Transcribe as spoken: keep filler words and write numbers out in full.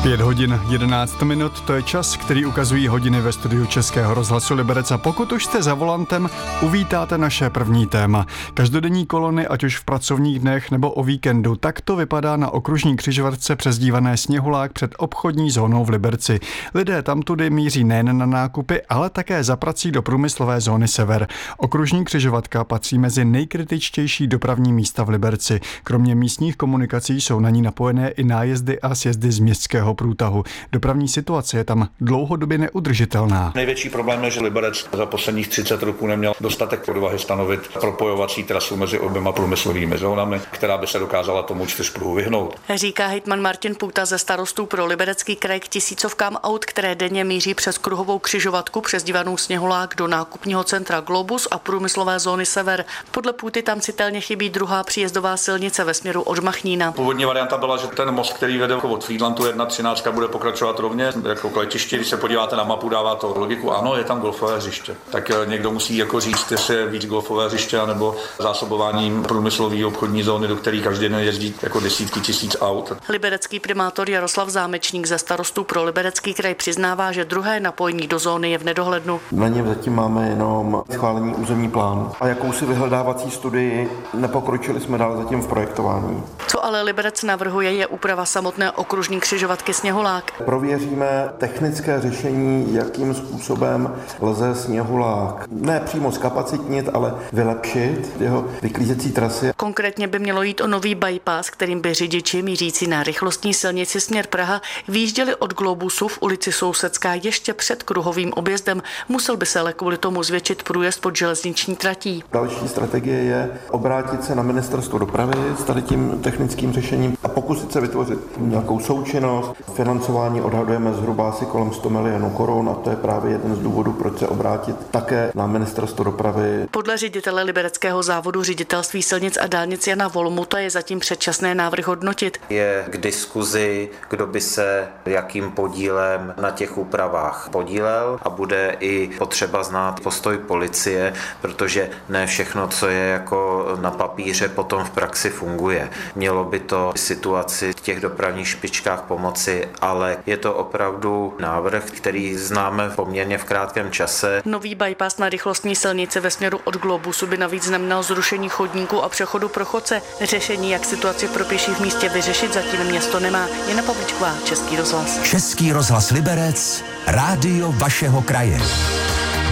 Pět hodin jedenáct minut, to je čas, který ukazují hodiny ve studiu Českého rozhlasu Liberec, a pokud už jste za volantem, uvítáte naše první téma. Každodenní kolony, ať už v pracovních dnech nebo o víkendu, tak to vypadá na okružní křižovatce přezdívané Sněhulák před obchodní zónou v Liberci. Lidé tamtudy míří nejen na nákupy, ale také za prací do průmyslové zóny Sever. Okružní křižovatka patří mezi nejkritičtější dopravní místa v Liberci. Kromě místních komunikací jsou na ní napojené i nájezdy a sjezdy z městského průtahu. Dopravní situace je tam dlouhodobě neudržitelná. Největší problém je, že Liberec za posledních třicet roků neměl dostatek odvahy stanovit propojovací trasu mezi oběma průmyslovými zónami, která by se dokázala tomu čtyřpruhu vyhnout. Říká hejtman Martin Půta ze Starostů pro Liberecký kraj k tisícovkám aut, které denně míří přes kruhovou křižovatku přezdívanou Sněhulák do nákupního centra Globus a průmyslové zóny Sever. Podle Půty tam citelně chybí druhá příjezdová silnice ve směru od Machnína. Původní varianta byla, že ten most, který vede od Frýdlantu jedna třináct, bude pokračovat rovně jako k letišti. Když se podíváte na mapu, dává to logiku. Ano, je tam golfové hřiště. Tak někdo musí jako říct, jestli je víc golfové hřiště nebo zásobováním průmyslové obchodní zóny, do které každý den jezdí jako desítky tisíc aut. Liberecký primátor Jaroslav Zámečník ze Starostů pro Liberecký kraj přiznává, že druhé napojení do zóny je v nedohlednu. Na něm zatím máme jenom schválení územní plán a jakousi vyhledávací studii. Nepokročili jsme dál zatím v projektování. Co ale Liberec navrhuje, je úprava samotné okružní křižovatky Sněhulák. Prověříme technické řešení, jakým způsobem lze Sněhulák ne přímo zkapacitnit, ale vylepšit jeho vyklízecí trasy. Konkrétně by mělo jít o nový bypass, kterým by řidiči mířící na rychlostní silnici směr Praha výjížděli od Globusu v ulici Sousedská ještě před kruhovým objezdem. Musel by se ale kvůli tomu zvětšit průjezd pod železniční tratí. Další strategie je obrátit se na ministerstvo dopravy s tady tím technickým řešením a pokusit se vytvořit nějakou součinnost. Financování odhadujeme zhruba asi kolem sto milionů korun a to je právě jeden z důvodů, proč se obrátit také na ministerstvo dopravy. Podle ředitele libereckého závodu ředitelství silnic a dálnic Jana Volmuta je zatím předčasné návrh hodnotit. Je k diskuzi, kdo by se jakým podílem na těch úpravách podílel a bude i potřeba znát postoj policie, protože ne všechno, co je jako na papíře, potom v praxi funguje. Mělo by to situaci v těch dopravních špičkách pomoci, ale je to opravdu návrh, který známe poměrně v krátkém čase. Nový bypass na rychlostní silnici ve směru od Globusu by navíc znamenal zrušení chodníků a přechodu pro chodce. Řešení, jak situaci pro pěší v místě vyřešit, zatím město nemá. Jana Pavličková, Český rozhlas. Český rozhlas Liberec, rádio vašeho kraje.